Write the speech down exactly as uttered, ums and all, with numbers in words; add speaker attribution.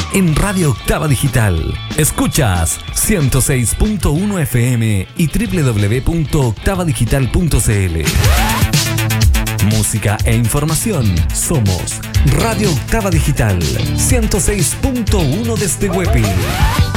Speaker 1: en Radio Octava Digital. Escuchas ciento seis punto uno F M y doble u doble u doble u punto octava digital punto c l. Música e información. Somos Radio Octava Digital ciento seis punto uno desde Huepi.